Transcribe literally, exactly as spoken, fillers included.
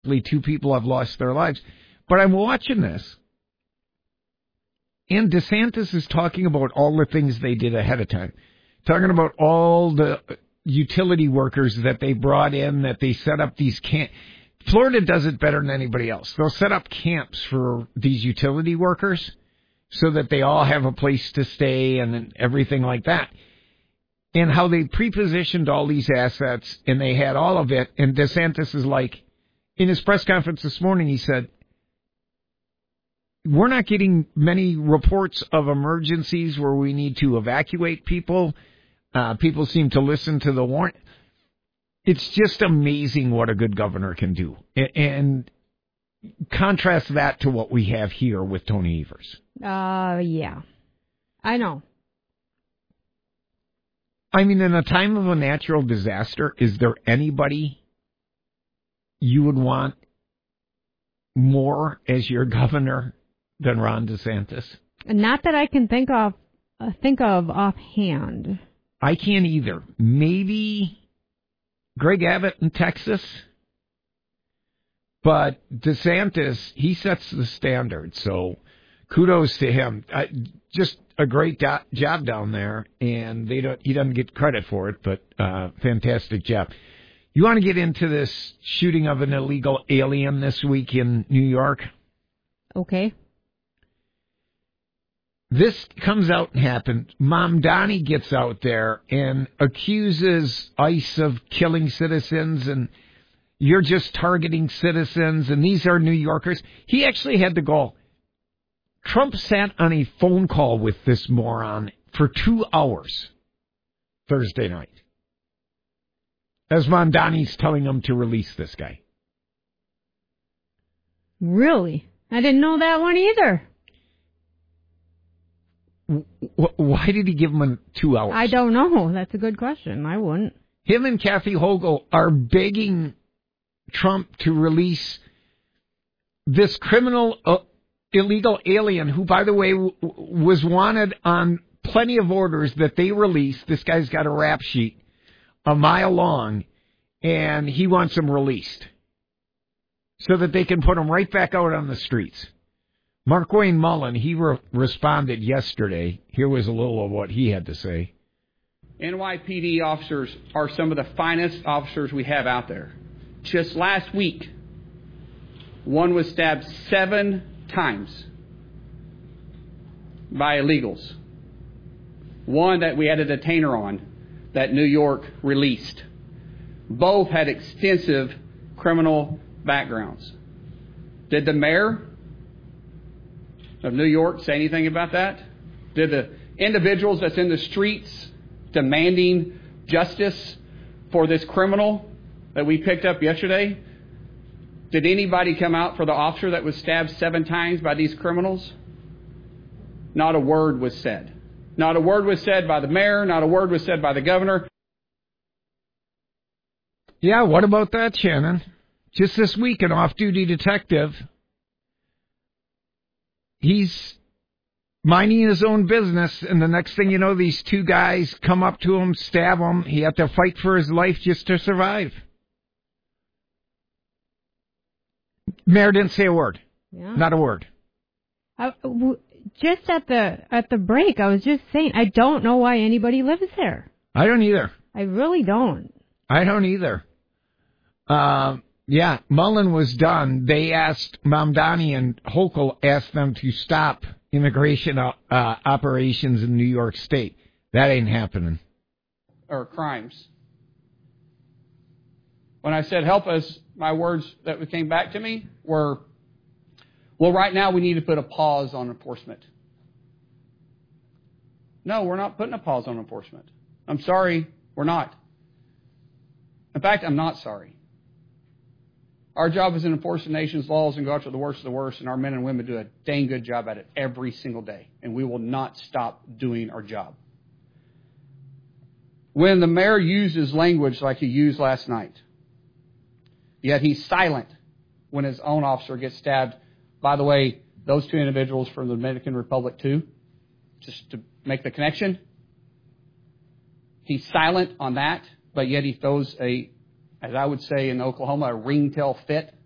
Two people have lost their lives. But I'm watching this, and DeSantis is talking about all the things they did ahead of time. Talking about all the utility workers that they brought in, that they set up these camps. Florida does it better than anybody else. They'll set up camps for these utility workers so that they all have a place to stay and everything like that. And how they pre-positioned all these assets, and they had all of it, and DeSantis is like, in his press conference this morning, he said, we're not getting many reports of emergencies where we need to evacuate people. Uh, people seem to listen to the warning. It's just amazing what a good governor can do. And contrast that to what we have here with Tony Evers. Uh, yeah. I know. I mean, in a time of a natural disaster, is there anybody you would want more as your governor than Ron DeSantis? Not that I can think of uh, think of offhand. I can't either. Maybe Greg Abbott in Texas, but DeSantis, he sets the standard. So kudos to him. I, just a great do- job down there, and they don't. He doesn't get credit for it, but uh, fantastic job. You want to get into this shooting of an illegal alien this week in New York? Okay. This comes out and happens. Mamdani gets out there and accuses ICE of killing citizens, and you're just targeting citizens, and these are New Yorkers. He actually had to go. Trump sat on a phone call with this moron for two hours Thursday night, as Mamdani's telling him to release this guy. Really? I didn't know that one either. Why did he give him two hours? I don't know. That's a good question. I wouldn't. Him and Kathy Hochul are begging Trump to release this criminal, uh, illegal alien who, by the way, w- was wanted on plenty of orders that they released. This guy's got a rap sheet a mile long, and he wants him released so that they can put him right back out on the streets. Markwayne Mullin, he re- responded yesterday. Here was a little of what he had to say. N Y P D officers are some of the finest officers we have out there. Just last week, one was stabbed seven times by illegals. One that we had a detainer on that New York released. Both had extensive criminal backgrounds. Did the mayor of New York say anything about that? Did the individuals that's in the streets demanding justice for this criminal that we picked up yesterday, did anybody come out for the officer that was stabbed seven times by these criminals? Not a word was said. Not a word was said by the mayor. Not a word was said by the governor. Yeah, what about that, Shannon? Just this week, an off-duty detective, he's minding his own business, and the next thing you know, these two guys come up to him, stab him. He had to fight for his life just to survive. Mayor didn't say a word. Yeah. Not a word. I, w- just at the at the break, I was just saying, I don't know why anybody lives there. I don't either. I really don't. I don't either. Uh, yeah, Mullen was done. They asked, Mamdani and Hochul asked them to stop immigration uh, operations in New York State. That ain't happening. Or crimes. When I said help us, my words that came back to me were, well, right now we need to put a pause on enforcement. No, we're not putting a pause on enforcement. I'm sorry, we're not. In fact, I'm not sorry. Our job is to enforce the nation's laws and go after the worst of the worst, and our men and women do a dang good job at it every single day, and we will not stop doing our job. When the mayor uses language like he used last night, yet he's silent when his own officer gets stabbed. By the way, those two individuals from the Dominican Republic too, just to make the connection. He's silent on that, but yet he throws a, as I would say in Oklahoma, a ringtail fit